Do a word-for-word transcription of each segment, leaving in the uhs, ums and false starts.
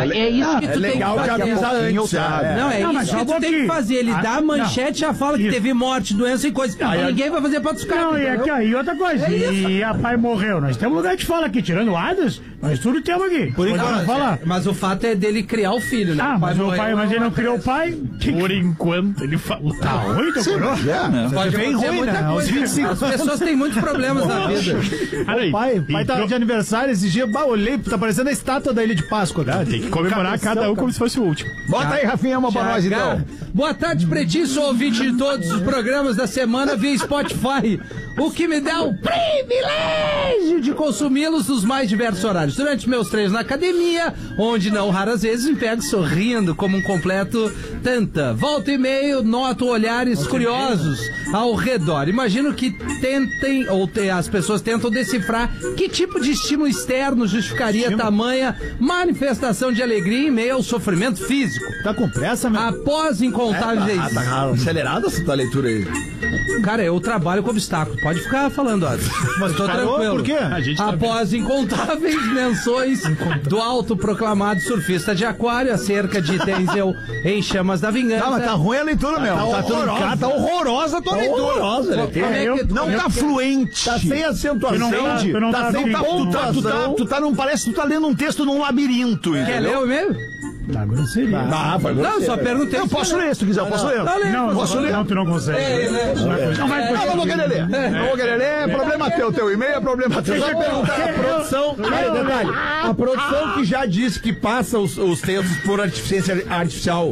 é isso que tu é tem que legal fazer. que avisa antes. É. Não, é Não, isso mas que tu um tem que fazer. Ele ah, dá a manchete, não. já fala que Isso. teve morte, doença e coisa. Não, Aí, ninguém vai fazer pra buscar. Não, e, aqui, ó, e outra coisa, É e a pai morreu. Nós temos lugar de fala aqui, tirando o Adas, nós tudo temos aqui. Por enquanto, falar. Mas o fato é dele criar o filho, né? Ah, mas o morreu, pai, mas ele não vai criou o pai. Por enquanto, ele falou. Tá ruim, tô curioso. É, Pode bem acontecer ruim, muita né? Aos coisa. vinte e cinco. As pessoas têm muitos problemas na vida. Olha aí. Pai, pai E tá pro- de aniversário esse dia, bah, olhei, tá parecendo a estátua da Ilha de Páscoa. Ah, tem que comemorar cada um como se fosse o último. Bota aí, Rafinha, uma pra nós então. Boa tarde, Pretinho. Sou ouvinte de todos os programas da semana via Spotify, o que me dá o privilégio de consumi-los nos mais diversos horários. Durante meus treinos na academia, onde não raras vezes me pego sorrindo como um completo tanta. Volta e meio, noto olhares curiosos ao redor. Imagino que tentem, ou te, as pessoas tentam decifrar que tipo de estímulo externo justificaria tamanha manifestação de alegria em meio ao sofrimento físico. Tá com pressa, meu? Após incontáveis... Ah, tá acelerada essa tua leitura aí. Cara, eu trabalho com obstáculo. Pode ficar falando, ó. Mas tô parou? tranquilo. Por quê? A gente tá Após incontáveis menções do autoproclamado surfista de aquário acerca de Denzel em Chamas da Vingança. Não, mas tá ruim a leitura mesmo. Tá, tudo- horrorosa. cara, tá horrorosa a tua Tá leitura. horrorosa. Como é que- Não como é tá que- fluente. Tá sem acentuação. Tu não tá- tu não tá tá sem afim. tu, tá, tu, tá, tu tá num, parece que tu tá lendo um texto num labirinto. Quer ler entendeu? o e-mail? Tá grosseria. Ah, foi Não, você. só perguntei. Eu posso ler se tu quiser, eu posso ler. Não, lê. Não, Posso não, ler? não, tu não consegue. É, né? Não vai Ah, não vou querer ler. Não vou querer ler, é problema teu. Teu e-mail é problema teu. Vai perguntar a produção. Aí, detalhe, a produção que já disse que passa os, os textos por artificiência artificial.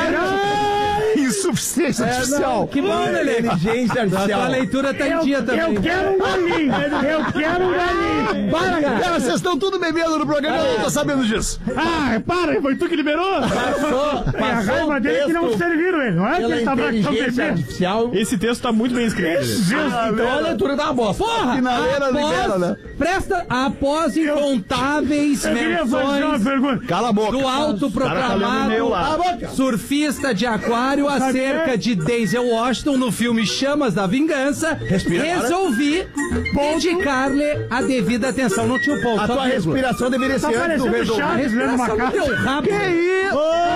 Insuficiência artificial. Que bom, Lelê. Inteligência A tua artificial. leitura tá em Eu, dia também. eu quero um galinho. Eu quero um galinho. Para, cara. Cara, vocês estão tudo bebendo no programa, eu não tô sabendo disso. Ah, para, foi tu que liberou? Passou, É a passou raiva o dele que não texto serviram ele, não é? Que pela ele tava tão inteligência bebendo. artificial. Esse texto tá muito bem escrito. Então a leitura tá uma bosta. Porra! Finaleira libera, Após, né? presta, após incontáveis Eu queria fazer uma menções pergunta. Cala a boca. do Cara tá lendo autoproclamado e-mail lá. Cala a boca. surfista de aquário acerca de Denzel Washington no filme Chamas da Vingança, resolvi dedicar-lhe a devida atenção. Não tinha o ponto. A só tua vírgula. respiração deveria Tá ser antes do parecendo resolver. Chaves lendo uma Respiração no carta. teu rabo. Que isso?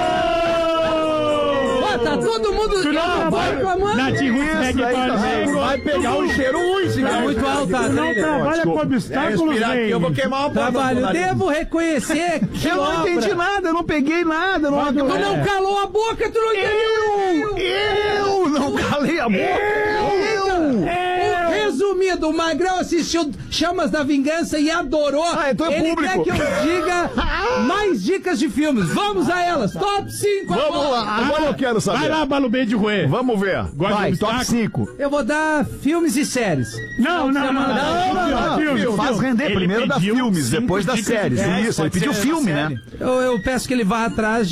Ó, tá todo mundo Tu não eu vou trabalha- reclamando. Nath Roots, Meg aí tá Tormengo. Vai pegar um cheiro ruim, esse Tá cara. muito alta a Tu não trilha. trabalha com obstáculos, Respirar aqui, eu vou velho. queimar uma porta. Trabalho. do nariz. Devo reconhecer que Eu não obra- entendi nada, eu não peguei nada. Não, Tu não calou a boca, tu não entendeu. eu não calei a boca. Eu. Resumindo, o Magrão assistiu Chamas da Vingança e adorou. Ah, então é Ele público. quer que eu diga mais dicas de filmes. Vamos a elas. Top cinco Vamos agora. lá, agora eu quero saber. Vai lá, Balubê de Ruê. Vamos ver. Gosta Vai, de top obstáculo? cinco. Eu vou dar filmes e séries. Não, não, não. Não, não, Não, filme, faz filme. render. Ele Primeiro dá pediu filmes, cinco depois das dicas de séries. séries, Isso, ele pode pediu ser filme, uma né? série. Eu, eu peço que ele vá atrás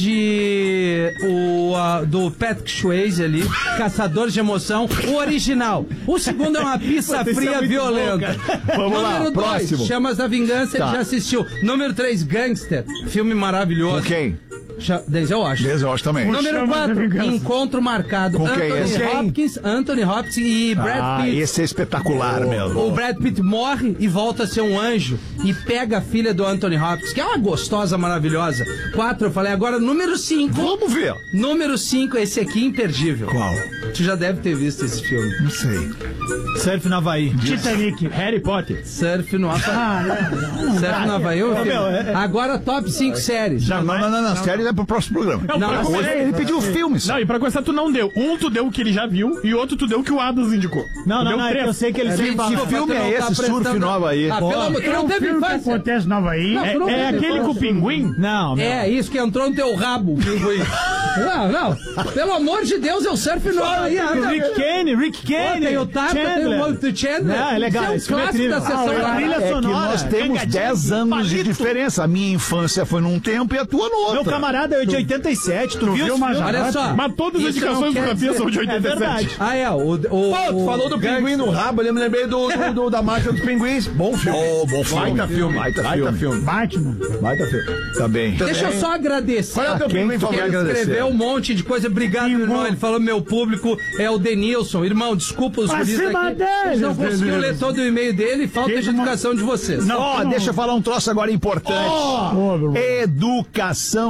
de o ah, do Patrick Swayze ali, Caçadores de Emoção, o original. O segundo é uma pizza Esse é fria muito violenta. Vamos lá, Número dois, próximo. Chamas da Vingança, Tá. ele já assistiu. Número três, Gangster, filme maravilhoso. Com quem? Cha- Denzel Washington. Denzel Washington também. Número Chamas da quatro, Vingança. Encontro Marcado. Com quem? Anthony Quem? Hopkins, Anthony Hopkins e Brad Ah, Pitt. esse é espetacular mesmo. O Brad Pitt morre e volta a ser um anjo e pega a filha do Anthony Hopkins, que é uma gostosa maravilhosa. Quatro, eu falei. Agora, número cinco. Vamos ver. Número cinco, esse aqui imperdível. Qual? Tu já deve ter visto esse filme. Não sei. Surf no Havaí. Titanic. Harry Potter. Surf no Havaí. Ah, não. Surf no Havaí, o filme. meu, é- Agora, top cinco séries. Não, não, não, não. Série é pro próximo programa. Não, Não, pra mas começar- série- Ele pediu filmes. Não, e pra começar, tu não deu. Um tu deu o que ele já viu e outro tu deu o que o Adams indicou. Não, Tu não, deu não, é que três. eu sei que ele sempre Que fala. filme Tu não é tá esse, Surf prestando- no Havaí? Ah, pelo amor, tu É não um teve filme que infância. acontece no Havaí. Não, tu não É, é teve aquele infância. com o pinguim? Não, não. É, isso que entrou no teu rabo, pinguim. Não, não. Pelo amor de Deus, eu surf no Havaí. anda. Rick Kane, Rick Pô, Kane. tem o Tata, tem o Chandler. Monte Chandler. Não, é legal, Isso é um esse filme é clássico da incrível. sessão Ah, da a trilha É que sonora, nós temos cangadinho, dez anos de palito. diferença. A minha infância foi num tempo e a tua no outro. Meu camarada é de oitenta e sete, tu, Tu viu viu esse uma filme? Olha só. Mas todas as Isso indicações não do quer Rafinha dizer- são de É oitenta e sete. verdade. Ah, é, o... o Pô, tu falou do Gangster. pinguim no rabo, eu me lembrei do, do- do- da marcha dos pinguins. Bom filme. Oh, bom filme. Baita filme. Baita Baita filme. filme. Batman. Baita filme. Tá bem. Deixa eu só agradecer. Qual é o teu Quem pinguim tu Porque quer ele favorito? agradecer? escreveu um monte de coisa. Obrigado, meu irmão. Ele falou: meu público é o Denilson. Irmão, desculpa os Pra guris cima aqui. deles, Eles não conseguiram Denilson. ler todo o e-mail dele. Falta de Quem- educação de vocês. Não, Ó, não. deixa eu falar um troço agora importante. Ô, meu irmão. Educação